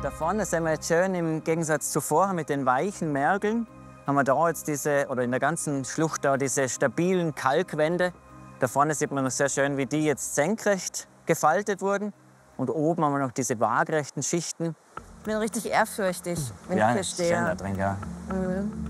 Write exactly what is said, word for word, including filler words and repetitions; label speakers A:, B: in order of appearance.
A: Da vorne sehen wir jetzt schön im Gegensatz zu vorher mit den weichen Mergeln, haben wir da jetzt diese, oder in der ganzen Schlucht da, diese stabilen Kalkwände. Da vorne sieht man noch sehr schön, wie die jetzt senkrecht gefaltet wurden. Und oben haben wir noch diese waagrechten Schichten.
B: Ich bin richtig ehrfürchtig, wenn
A: Ja,
B: ich hier
A: ist schön
B: stehe.
A: da drin, ja.
B: Mhm.